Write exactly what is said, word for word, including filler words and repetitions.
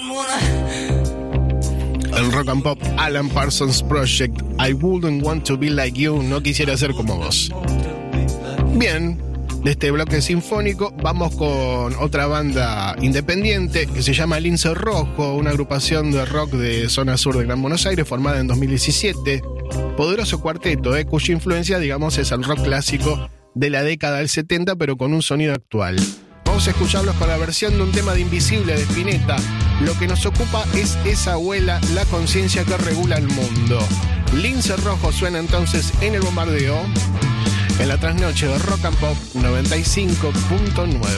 El rock and pop Alan Parsons Project, I Wouldn't Want to Be Like You, no quisiera ser como vos. Bien, de este bloque sinfónico vamos con otra banda independiente que se llama Lince Rojo, una agrupación de rock de zona sur de Gran Buenos Aires formada en dos mil diecisiete. Poderoso cuarteto, eh, cuya influencia, digamos, es el rock clásico de la década del setenta, pero con un sonido actual. Vamos a escucharlos con la versión de un tema de Invisible de Spinetta. Lo que nos ocupa es esa abuela, la conciencia que regula el mundo. Lince Rojo suena entonces en el bombardeo, en la trasnoche de Rock and Pop noventa y cinco punto nueve.